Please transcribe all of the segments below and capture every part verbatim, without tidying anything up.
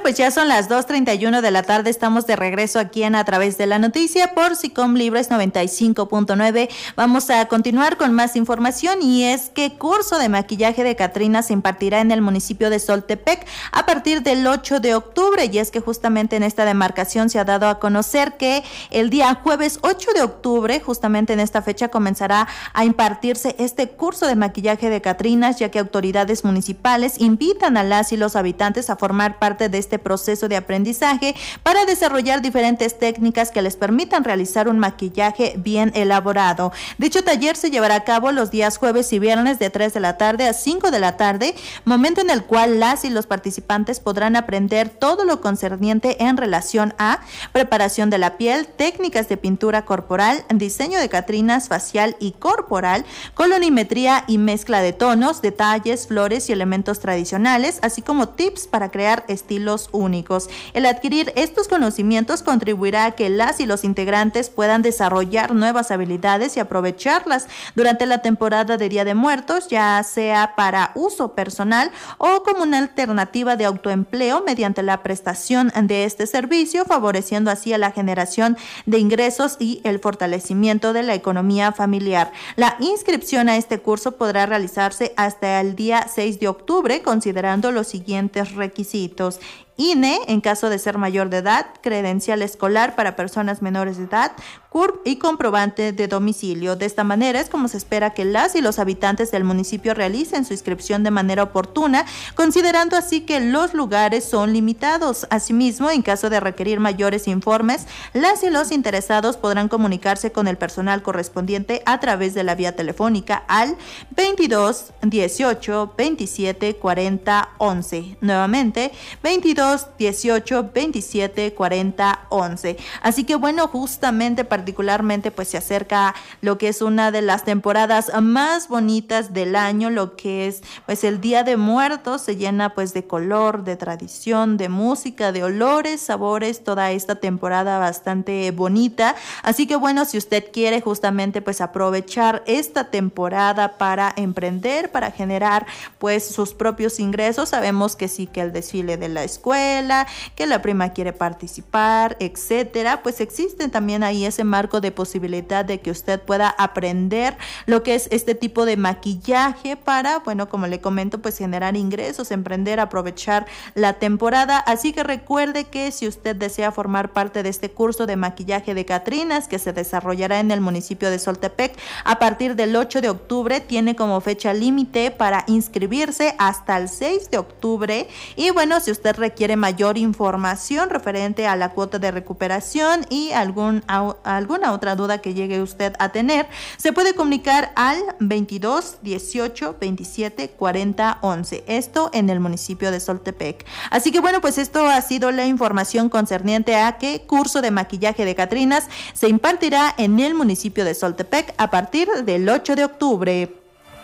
Bueno, pues ya son las dos treinta y uno de la tarde, estamos de regreso aquí en A Través de la Noticia por SICOM Libres noventa y cinco punto nueve. Vamos a continuar con más información y es que curso de maquillaje de Catrinas se impartirá en el municipio de Soltepec a partir del ocho de octubre y es que justamente en esta demarcación se ha dado a conocer que el día jueves ocho de octubre, justamente en esta fecha, comenzará a impartirse este curso de maquillaje de Catrinas, ya que autoridades municipales invitan a las y los habitantes a formar parte de este proceso de aprendizaje para desarrollar diferentes técnicas que les permitan realizar un maquillaje bien elaborado. Dicho taller se llevará a cabo los días jueves y viernes de tres de la tarde a cinco de la tarde, momento en el cual las y los participantes podrán aprender todo lo concerniente en relación a preparación de la piel, técnicas de pintura corporal, diseño de Catrinas facial y corporal, colorimetría y mezcla de tonos, detalles, flores y elementos tradicionales, así como tips para crear estilos únicos. El adquirir estos conocimientos contribuirá a que las y los integrantes puedan desarrollar nuevas habilidades y aprovecharlas durante la temporada de Día de Muertos, ya sea para uso personal o como una alternativa de autoempleo mediante la prestación de este servicio, favoreciendo así a la generación de ingresos y el fortalecimiento de la economía familiar. La inscripción a este curso podrá realizarse hasta el día seis de octubre, considerando los siguientes requisitos: I N E en caso de ser mayor de edad, credencial escolar para personas menores de edad, C U R P y comprobante de domicilio. De esta manera es como se espera que las y los habitantes del municipio realicen su inscripción de manera oportuna, considerando así que los lugares son limitados. Asimismo, en caso de requerir mayores informes, las y los interesados podrán comunicarse con el personal correspondiente a través de la vía telefónica al veintidós dieciocho veintisiete cuarenta once. Nuevamente, veintidós dieciocho veintisiete cuarenta once. Así que bueno, justamente particularmente pues se acerca lo que es una de las temporadas más bonitas del año, lo que es pues el Día de Muertos. Se llena pues de color, de tradición, de música, de olores, sabores, toda esta temporada bastante bonita. Así que bueno, si usted quiere justamente pues aprovechar esta temporada para emprender, para generar pues sus propios ingresos, sabemos que sí, que el desfile de la escuela, que la prima quiere participar, etcétera, pues existe también ahí ese marco de posibilidad de que usted pueda aprender lo que es este tipo de maquillaje para, bueno, como le comento, pues generar ingresos, emprender, aprovechar la temporada. Así que recuerde que si usted desea formar parte de este curso de maquillaje de Catrinas que se desarrollará en el municipio de Soltepec a partir del ocho de octubre, tiene como fecha límite para inscribirse hasta el seis de octubre. Y bueno, si usted requiere mayor información referente a la cuota de recuperación y algún, a, alguna otra duda que llegue usted a tener, se puede comunicar al veintidós dieciocho veintisiete cuarenta once, esto en el municipio de Soltepec. Así que bueno, pues esto ha sido la información concerniente a que curso de maquillaje de Catrinas se impartirá en el municipio de Soltepec a partir del ocho de octubre.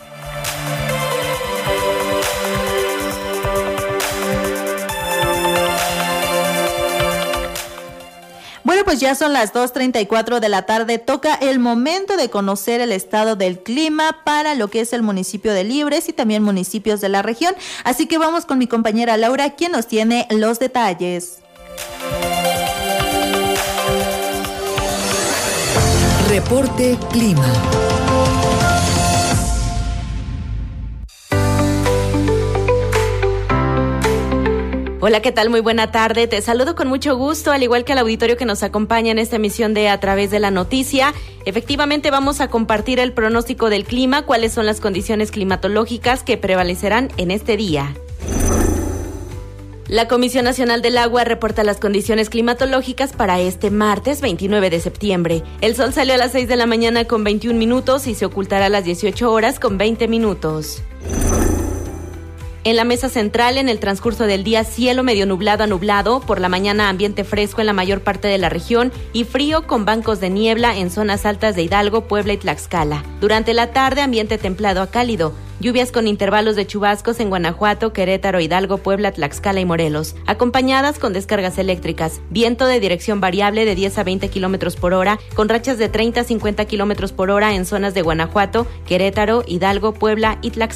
Bueno, pues ya son las dos treinta y cuatro de la tarde, toca el momento de conocer el estado del clima para lo que es el municipio de Libres y también municipios de la región, así que vamos con mi compañera Laura, quien nos tiene los detalles. Reporte Clima. Hola, ¿qué tal? Muy buena tarde. Te saludo con mucho gusto, al igual que al auditorio que nos acompaña en esta emisión de A Través de la Noticia. Efectivamente, vamos a compartir el pronóstico del clima, cuáles son las condiciones climatológicas que prevalecerán en este día. La Comisión Nacional del Agua reporta las condiciones climatológicas para este martes veintinueve de septiembre. El sol salió a las seis de la mañana con veintiún minutos y se ocultará a las dieciocho horas con veinte minutos. En la mesa central, en el transcurso del día, cielo medio nublado a nublado, por la mañana ambiente fresco en la mayor parte de la región y frío con bancos de niebla en zonas altas de Hidalgo, Puebla y Tlaxcala. Durante la tarde, ambiente templado a cálido. Lluvias con intervalos de chubascos en Guanajuato, Querétaro, Hidalgo, Puebla, Tlaxcala y Morelos, acompañadas con descargas eléctricas. Viento de dirección variable de diez a veinte kilómetros por hora, con rachas de treinta a cincuenta kilómetros por hora en zonas de Guanajuato, Querétaro, Hidalgo, Puebla y Tlaxcala.